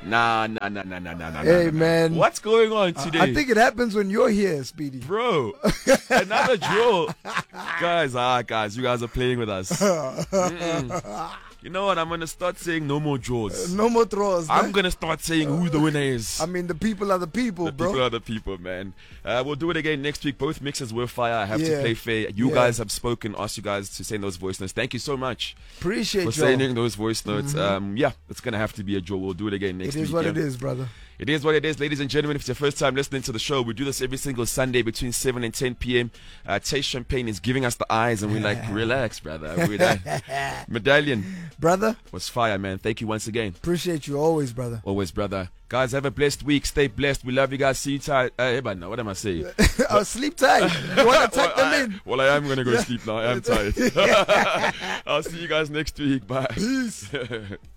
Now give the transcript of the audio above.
Nah. Hey, man. What's going on today? I think it happens when you're here, Speedy. Bro, another draw. Guys, you guys are playing with us. You know what? I'm going to start saying no more draws. No more draws. I'm going to start saying who the winner is. I mean, the people are the people, bro. The people are the people, man. We'll do it again next week. Both mixes were fire. I have to play fair. You guys have spoken. Asked you guys to send those voice notes. Thank you so much. Appreciate for sending those voice notes. It's going to have to be a draw. We'll do it again next week. It is what it is, brother. It is what it is, ladies and gentlemen. If it's your first time listening to the show, we do this every single Sunday between 7 and 10 p.m. Taste Champagne is giving us the eyes, and we're like, relax, brother. Medallion. Brother. Was fire, man. Thank you once again. Appreciate you always, brother. Always, brother. Guys, have a blessed week. Stay blessed. We love you guys. See you tight. What am I saying? Sleep tight. You want to tuck them in? Well, I am going to go sleep now. I am tired. I'll see you guys next week. Bye. Peace.